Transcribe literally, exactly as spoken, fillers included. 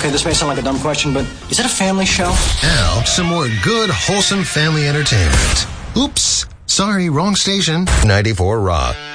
Okay, this may sound like a dumb question, but is it a family show? Now, some more good, wholesome family entertainment. Oops. Sorry, wrong station. ninety-four Rock.